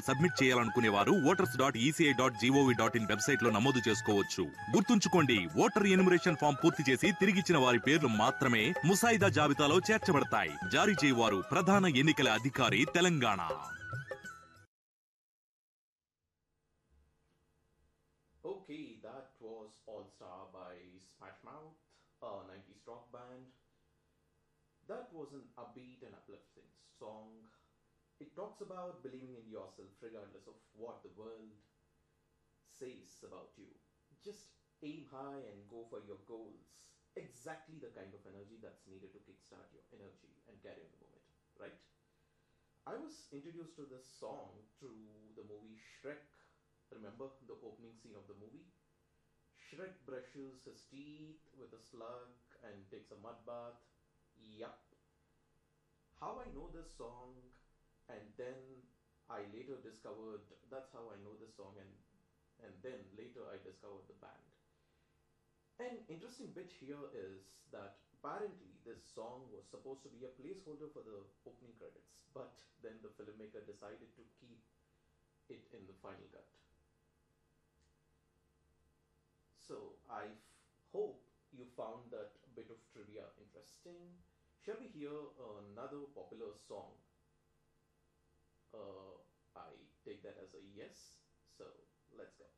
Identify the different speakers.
Speaker 1: Submit చేయాలనుకునే వారు voters.eci.gov.in website లో నమోదు చేసుకోవచ్చు. గుర్తుంచుకోండి, ఓటర్ ఎన్యుమరేషన్ ఫామ్ పూర్తి చేసి తిరిగిచ్చిన వారి పేర్లు మాత్రమే ముసాయిదా జాబితాలో చేర్చబడతాయి. జారీ చేయవారు ప్రధాన ఎన్నికల అధికారి, Telangana.
Speaker 2: Okay, that was All Star by Smash Mouth, a 90s rock band. That was an upbeat and uplifting song. It talks about believing in yourself regardless of what the world says about you. Just aim high and go for your goals. Exactly the kind of energy that's needed to kickstart your energy and carry on the moment, right? I was introduced to this song through the movie Shrek. Remember the opening scene of the movie? Shrek brushes his teeth with a slug and takes a mud bath. Yup. How I know this song, and then I later discovered that's how I know this song, and then later I discovered the band. An interesting bit here is that apparently this song was supposed to be a placeholder for the opening credits, but then the filmmaker decided to keep it in the final cut. So I hope you found that bit of trivia interesting. Shall we hear another popular song? I take that as a yes. So let's go.